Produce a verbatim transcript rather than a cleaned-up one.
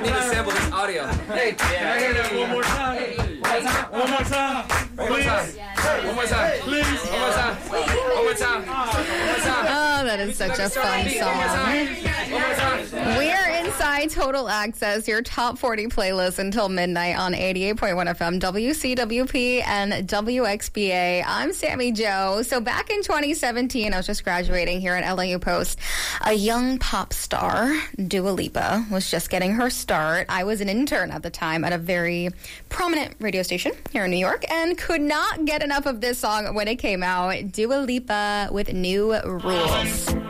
need to sample this audio. Hey, can I hear that one more time? One more time. One more time. One more time. Please. One more time. One more time. One more time. Oh, that is such a fun song. We are inside Total Access, your top forty playlist until midnight on eighty-eight point one F M, W C W P and W X B A. I'm Sammy Joe. So back in twenty seventeen, I was just graduating here at L A U Post. A young pop star, Dua Lipa, was just getting her start. I was an intern at the time at a very prominent radio station here in New York and could not get enough of this song when it came out. Dua Lipa with New Rules.